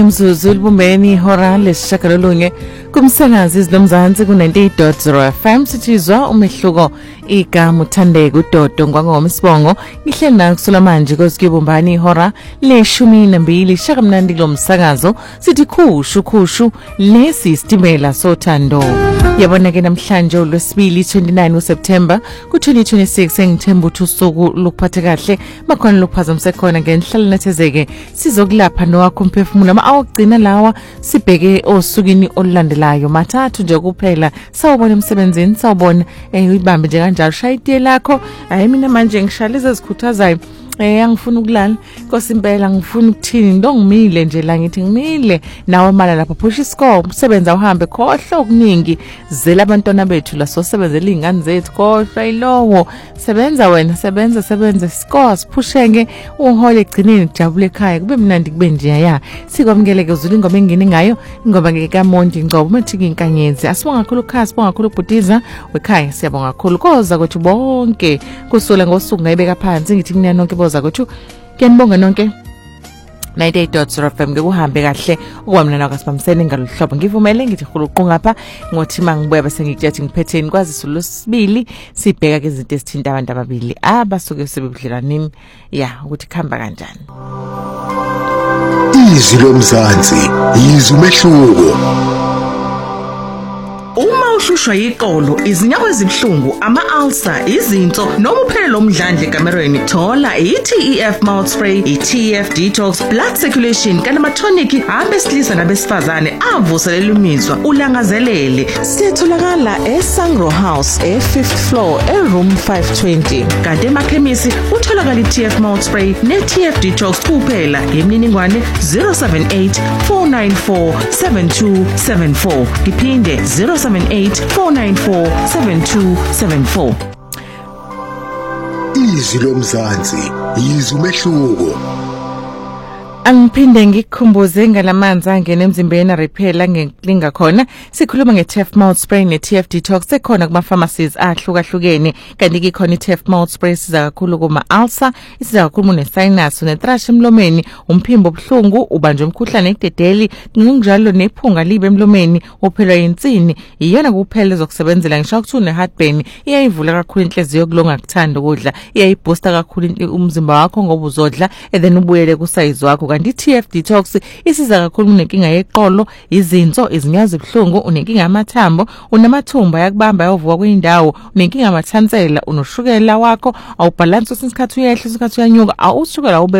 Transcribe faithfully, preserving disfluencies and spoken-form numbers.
imzuzu libumbeni ihora lesishagalolunye kumsakazi izinomzansi ku ninety-eight point zero F M sithizwa umehluko igama Uthandeka uDodo ngwangomsibongo ngihleli nayo kusula manje kozikubumbani ihora leshumi nambili shakamnandi lomsakazo sithi khushu khushu lesi sitimela sothando yabona ke namhlanje olwesibili twenty-nine September ku twenty twenty-six engithemba ukuthi usuku lukuphathe kahle makhona lokuphazamisa khona ngenhlalo nethezeke sizokulapha nowakho umphefumulo ama awugcina lawa sibheke osukini olulandelayo mathathu nje kuphela sawubona emsebenzini sawubona eh uyibambe nje kanjalo shayite lakho hayi mina manje ngishaliza ezikhuthazayo eh angifuna ukulala Nkosi impela ngifuna ukuthini ndongimile nje la ngithi ngimile nawe mala lapha push iscore umsebenza uhambe khohlo okuningi zela abantwana bethu la sosebenzela izingane zethu khohlo ilowo sebenza wena sebenza sebenza score siphushenge uhole egcineni kujabule ekhaya kube mnandi kube nje ya sikwamkeleke uzula ingoma engini ngayo ngoba ngekamondi ngcobo mathiki inkanyezi asibonga kakhulu khasi sibonga kakhulu ubhutiza wekhaya siyabonga kakhulu koza kwethu bonke kusula ngosuku ngayibeka phansi ngithi kunena nonke boza kwethu Kiyanibonga nonke ninety-eight point zero F M ngekuhambe kahle okwamna nawo kasibamsene ngalohlobo ngivumele ngithi khuluqu ngapha ngothi mangibuya bese ngikuyathi ngiphetheni kwazi solosibili sibheka ke izinto ezithinta abantu ababili abasuke sebebudlelanini ya ukuthi khamba kanjani Izwi lomzansi izwi umehluko Uma ushushwa yiqolo izinyawo ezibhlungu ama-ulcer izinso noma uphelelo omdlandle kamerweni thola i-T E F mouth spray i-T E F detox blood circulation kana ama-tonic abesilisa nabesifazane avuselela imizwa ulangazelele sitholakala eSangro House e-fifth floor e-room five twenty kanti emakhemisi utholakala i-T F mouth spray ne-T F detox kuphela imininingwane zero seven eight four nine four seven two seven four iphinde zero seven eight four nine four seven two seven four Izwi lomzansi izwi umehluko Angiphinde ngikukhumbuze ngalamanzi angena emzimbeni repair ngelinga khona sikhuluma nge-T F mouth spray ne-T F detox sekhona kuma pharmacies ahlukahlukene kanti ke khona i-T F mouth spray siza kakhulu kuma ulcer isiza kakhulu ne sinus ne thrush emlomeni umphimbo obhlungu ubanje umkhuhlane ekudedeli njalo nephunga libe emlomeni ophelwa yinsini iyona kuphela ezokusebenzela ngisho ukuthi une heartburn iyayivula kakhulu inhliziyo yokulonga kuthanda ukudla iyayibooster kakhulu umzimba wakho ngoba uzodla and then ubuyele ku size wakho kanti i-T F detox isiza kakhulu unenkinga yeqolo izinso izinyawo ezibhlungu unenkinga yamathambo unamathumba yakubamba yavuka kwindawo unenkinga yamathansela unoshukela wakho awubalance isikhathi uyehla isikhathi uyanyuka awushukela